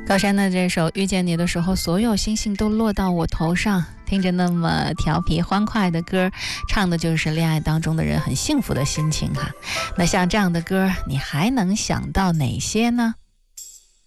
高山的这首《遇见你的时候，所有星星都落到我头上》，听着那么调皮欢快的歌，唱的就是恋爱当中的人很幸福的心情哈。那像这样的歌，你还能想到哪些呢？